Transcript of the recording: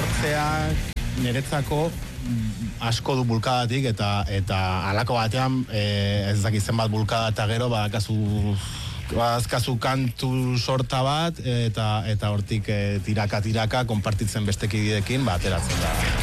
sortzeak niretzako asko du bulkadatik eta halako batean ez dakit zenbat bulkada eta gero badazkazu kantu sorta bat eta hortik tiraka konpartitzen beste kideekin ateratzen da.